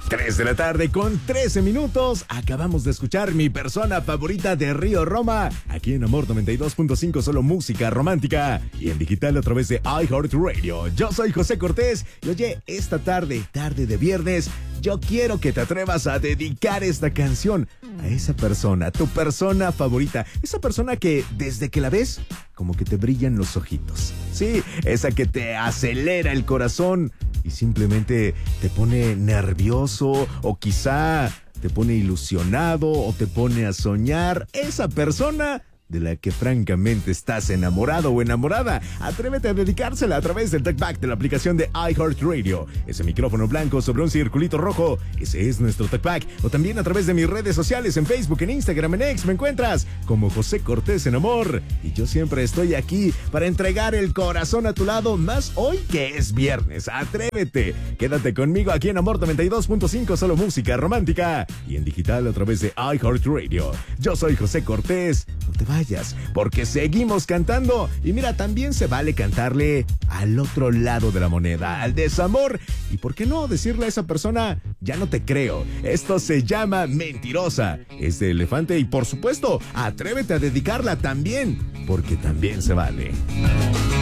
3 de la tarde con 13 minutos. Acabamos de escuchar Mi Persona Favorita de Río Roma. Aquí en Amor 92.5, solo música romántica. Y en digital a través de iHeartRadio. Yo soy José Cortés. Y oye, esta tarde de viernes, yo quiero que te atrevas a dedicar esta canción a esa persona, tu persona favorita. Esa persona que desde que la ves, como que te brillan los ojitos. Sí, esa que te acelera el corazón y simplemente te pone nervioso o quizá te pone ilusionado o te pone a soñar. Esa persona de la que francamente estás enamorado o enamorada. Atrévete a dedicársela a través del TalkBack de la aplicación de iHeartRadio. Ese micrófono blanco sobre un circulito rojo, ese es nuestro TalkBack. O también a través de mis redes sociales, en Facebook, en Instagram, en X, me encuentras como José Cortés en Amor. Y yo siempre estoy aquí para entregar el corazón a tu lado, más hoy que es viernes. Atrévete, quédate conmigo aquí en Amor 92.5, solo música romántica. Y en digital a través de iHeartRadio. Yo soy José Cortés. No te vayas, porque seguimos cantando. Y mira, también se vale cantarle al otro lado de la moneda, al desamor. Y por qué no decirle a esa persona, ya no te creo. Esto se llama Mentirosa. Es de Elefante y por supuesto, atrévete a dedicarla también, porque también se vale.